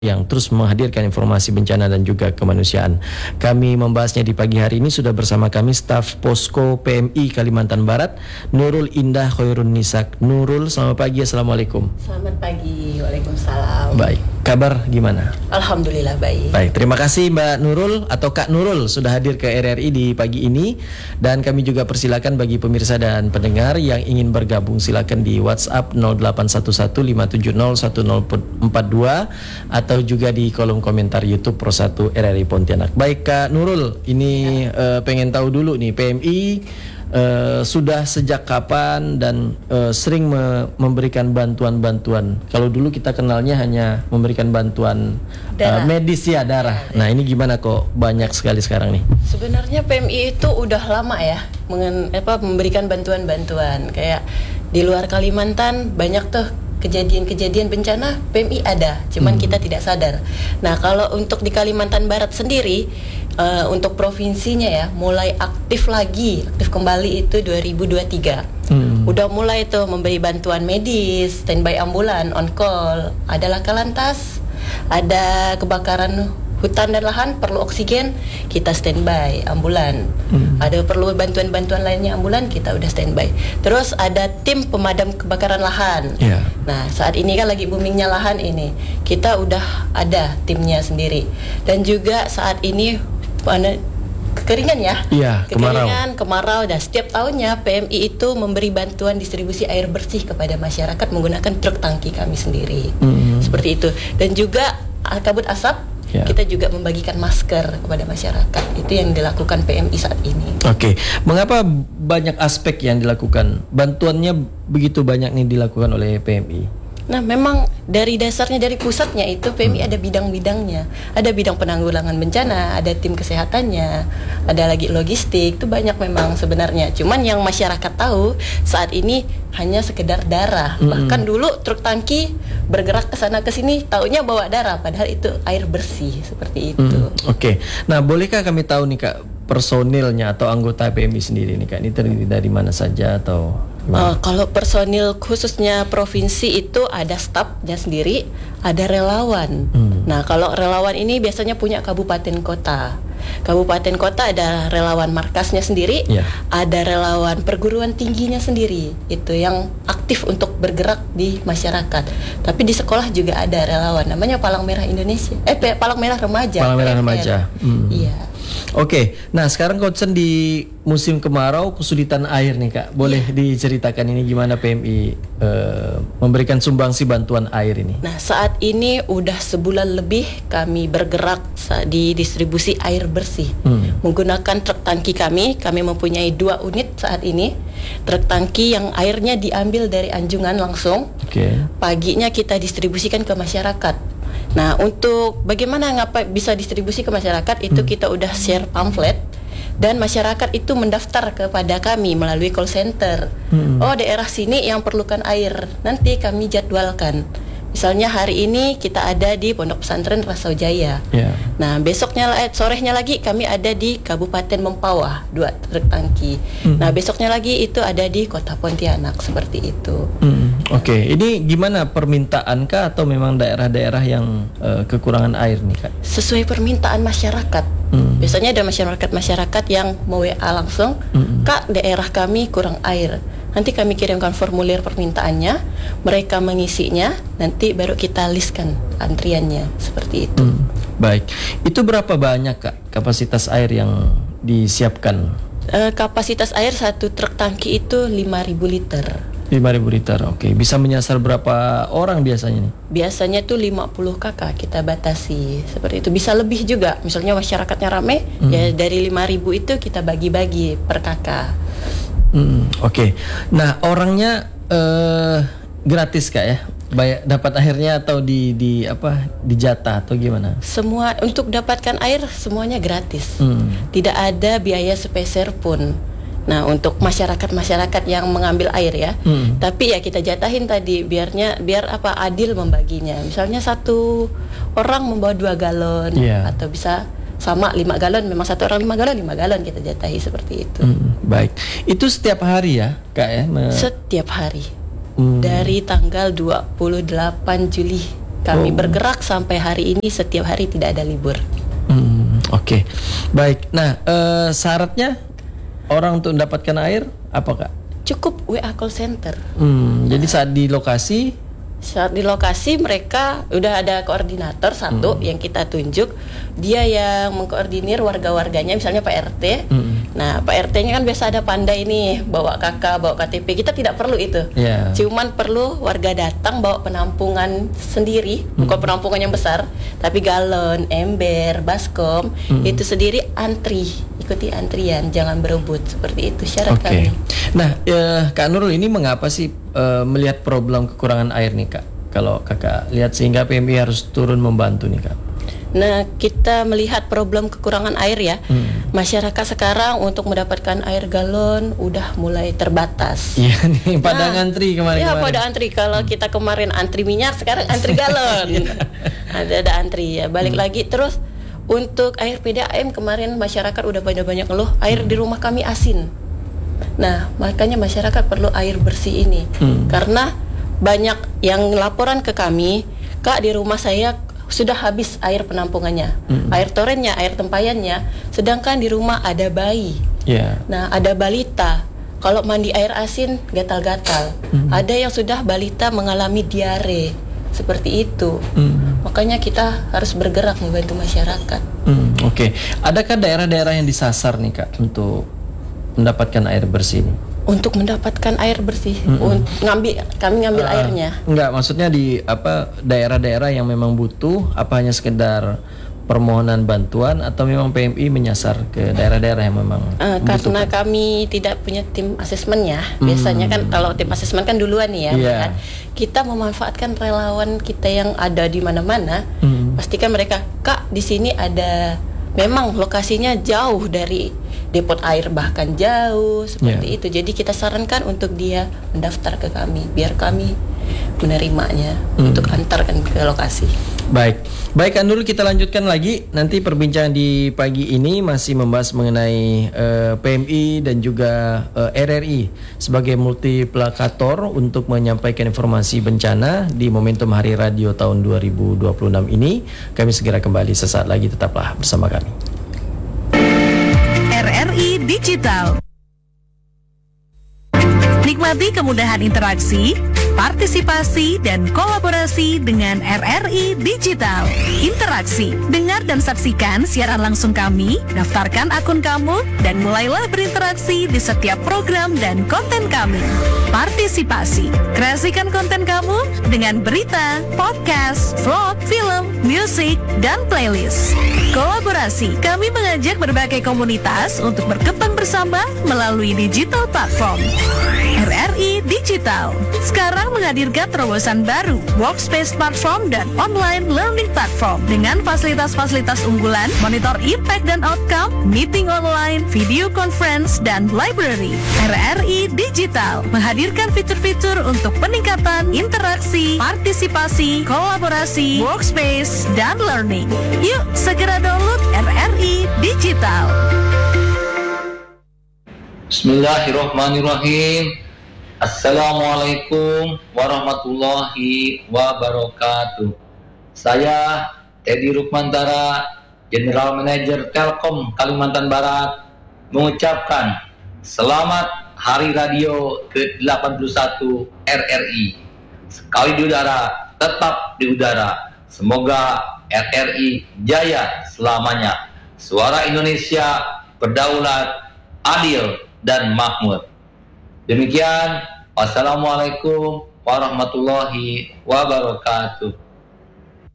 yang terus menghadirkan informasi bencana dan juga kemanusiaan. Kami membahasnya di pagi hari ini. Sudah bersama kami staf Posko PMI Kalimantan Barat, Nurul Indah Khairun Nisak. Nurul, selamat pagi. Assalamualaikum. Selamat pagi. Waalaikumsalam. Baik, kabar gimana? Alhamdulillah baik. Baik, terima kasih Mbak Nurul atau Kak Nurul sudah hadir ke RRI di pagi ini. Dan kami juga persilakan bagi pemirsa dan pendengar yang ingin bergabung, silakan di WhatsApp 0811570142 atau juga di kolom komentar YouTube Pro 1 RRI Pontianak. Baik Kak Nurul, ini pengen tahu dulu nih, PMI sudah sejak kapan dan sering memberikan bantuan-bantuan. Kalau dulu kita kenalnya hanya memberikan bantuan medis ya, darah. Nah ini gimana kok banyak sekali sekarang nih? Sebenarnya PMI itu udah lama ya memberikan bantuan-bantuan. Kayak di luar Kalimantan banyak tuh kejadian-kejadian bencana, PMI ada, cuman kita tidak sadar. Nah kalau untuk di Kalimantan Barat sendiri, untuk provinsinya ya, mulai aktif kembali itu 2023. Udah mulai tuh memberi bantuan medis, standby ambulan, on call, ada laka lantas, ada kebakaran hutan dan lahan, perlu oksigen, kita standby ambulan. Ada perlu bantuan-bantuan lainnya ambulan, kita udah standby. Terus ada tim pemadam kebakaran lahan. Nah saat ini kan lagi boomingnya lahan ini, kita udah ada timnya sendiri. Dan juga saat ini kekeringan ya, kemarau. Dan setiap tahunnya PMI itu memberi bantuan distribusi air bersih kepada masyarakat menggunakan truk tangki kami sendiri. Seperti itu. Dan juga kabut asap, kita juga membagikan masker kepada masyarakat. Itu yang dilakukan PMI saat ini. Oke, mengapa banyak aspek yang dilakukan? Bantuannya begitu banyak nih dilakukan oleh PMI. Nah memang dari dasarnya, dari pusatnya itu PMI ada bidang-bidangnya. Ada bidang penanggulangan bencana, ada tim kesehatannya, ada lagi logistik. Itu banyak memang sebenarnya. Cuman yang masyarakat tahu saat ini hanya sekedar darah. Bahkan dulu truk tangki bergerak ke sana ke sini, taunya bawa darah, padahal itu air bersih seperti itu. Oke. Nah, bolehkah kami tahu nih Kak, personilnya atau anggota PMI sendiri nih Kak, ini terdiri dari mana saja atau kalau personil khususnya provinsi itu ada stafnya sendiri, ada relawan. Nah kalau relawan ini biasanya punya kabupaten kota. Kabupaten kota ada relawan markasnya sendiri, ada relawan perguruan tingginya sendiri, itu yang aktif untuk bergerak di masyarakat. Tapi di sekolah juga ada relawan, namanya Palang Merah Indonesia, Palang Merah Remaja. Palang Merah Remaja. Iya. Oke, nah sekarang concern di musim kemarau, kesulitan air nih Kak. Boleh diceritakan ini gimana PMI memberikan sumbangsi bantuan air ini? Nah saat ini udah sebulan lebih kami bergerak di distribusi air bersih menggunakan truk tangki kami mempunyai 2 unit saat ini. Truk tangki yang airnya diambil dari anjungan langsung, paginya kita distribusikan ke masyarakat. Nah untuk bagaimana bisa distribusi ke masyarakat itu kita udah share pamflet. Dan masyarakat itu mendaftar kepada kami melalui call center. Oh daerah sini yang perlukan air, nanti kami jadwalkan. Misalnya hari ini kita ada di Pondok Pesantren Rasojaya. Nah besoknya sorenya lagi kami ada di Kabupaten Mempawah, 2 truk tangki. Nah besoknya lagi itu ada di Kota Pontianak, seperti itu. Oke, ini gimana, permintaan kah atau memang daerah-daerah yang kekurangan air nih Kak? Sesuai permintaan masyarakat. Biasanya ada masyarakat yang mau WA langsung, Kak daerah kami kurang air. Nanti kami kirimkan formulir permintaannya, mereka mengisinya, nanti baru kita listkan antriannya, seperti itu. Baik, itu berapa banyak Kak kapasitas air yang disiapkan? Kapasitas air satu truk tangki itu 5.000 liter. 5.000 liter, oke. Bisa menyasar berapa orang biasanya nih? Biasanya tuh 50 kakak kita batasi, seperti itu. Bisa lebih juga, misalnya masyarakatnya rame, ya dari 5.000 itu kita bagi-bagi per kakak. Oke. Nah orangnya gratis Kak ya? Dapat airnya atau dijatah atau gimana? Semua untuk dapatkan air semuanya gratis. Tidak ada biaya sepeser pun. Nah untuk masyarakat yang mengambil air ya, tapi ya kita jatahin tadi biar adil membaginya. Misalnya satu orang membawa 2 galon atau bisa sama 5 galon, memang satu orang 5 galon kita jatahi seperti itu. Baik, itu setiap hari ya Kak ya? Setiap hari. Dari tanggal 28 Juli Kami bergerak sampai hari ini, setiap hari tidak ada libur. Oke. Baik. Nah, syaratnya orang untuk mendapatkan air apa, Kak? Cukup WA call center. Jadi saat di lokasi mereka udah ada koordinator satu yang kita tunjuk, dia yang mengkoordinir warga-warganya, misalnya Pak RT. Nah, Pak RT-nya kan biasa ada pandai nih, bawa KK, bawa KTP. Kita tidak perlu itu. Cuman perlu warga datang bawa penampungan sendiri, bukan penampungan yang besar, tapi galon, ember, baskom, itu sendiri, antri. Ikuti antrian, jangan berebut. Seperti itu syarat kami. Nah, Kak Nurul, ini mengapa sih melihat problem kekurangan air nih, Kak? Kalau Kakak lihat sehingga PMI harus turun membantu nih, Kak. Nah, kita melihat problem kekurangan air ya. Masyarakat sekarang untuk mendapatkan air galon udah mulai terbatas. Iya nih, pada ngantri kemarin. Iya, pada antri. Kalau kita kemarin antri minyak, sekarang antri galon. Ada antri ya. Balik lagi terus untuk air PDAM kemarin masyarakat udah banyak ngeluh, air di rumah kami asin. Nah, makanya masyarakat perlu air bersih ini. Karena banyak yang laporan ke kami, Kak, di rumah saya sudah habis air penampungannya, air torennya, air tempayannya, sedangkan di rumah ada bayi. Nah, ada balita. Kalau mandi air asin gatal-gatal. Ada yang sudah balita mengalami diare. Seperti itu. Makanya kita harus bergerak membantu masyarakat. Oke. Adakah daerah-daerah yang disasar nih, Kak, untuk mendapatkan air bersih ini? Untuk mendapatkan air bersih, kami ngambil airnya. Enggak, maksudnya di daerah-daerah yang memang butuh, apa hanya sekedar permohonan bantuan atau memang PMI menyasar ke daerah-daerah yang memang karena kami tidak punya tim asesmennya. Biasanya kan kalau tim asesmen kan duluan nih ya, kan? Kita memanfaatkan relawan kita yang ada di mana-mana. Pastikan mereka, Kak, di sini ada, memang lokasinya jauh dari depot air, bahkan jauh seperti itu. Jadi kita sarankan untuk dia mendaftar ke kami biar kami menerimanya untuk antarkan ke lokasi. Baik, Kak Nurul, kita lanjutkan lagi. Nanti perbincangan di pagi ini masih membahas mengenai PMI dan juga RRI sebagai multiplikator untuk menyampaikan informasi bencana di momentum Hari Radio tahun 2026 ini. Kami segera kembali sesaat lagi, tetaplah bersama kami. RRI Digital. Nikmati kemudahan interaksi, partisipasi, dan kolaborasi dengan RRI Digital. Interaksi, dengar dan saksikan siaran langsung kami, daftarkan akun kamu, dan mulailah berinteraksi di setiap program dan konten kami. Partisipasi, kreasikan konten kamu dengan berita, podcast, vlog, film, musik, dan playlist. Kolaborasi, kami mengajak berbagai komunitas untuk berkembang bersama melalui digital platform. RRI Digital sekarang menghadirkan terobosan baru, workspace platform dan online learning platform dengan fasilitas-fasilitas unggulan, monitor impact dan outcome, meeting online, video conference, dan library. RRI Digital menghadirkan fitur-fitur untuk peningkatan interaksi, partisipasi, kolaborasi, workspace, dan learning. Yuk segera download RRI Digital. Bismillahirrahmanirrahim. Assalamualaikum warahmatullahi wabarakatuh. Saya Teddy Rukmantara, General Manager Telkom Kalimantan Barat, mengucapkan selamat Hari Radio ke-81 RRI. Sekali di udara, tetap di udara. Semoga RRI jaya selamanya. Suara Indonesia berdaulat, adil, dan makmur. Demikian, wassalamualaikum warahmatullahi wabarakatuh.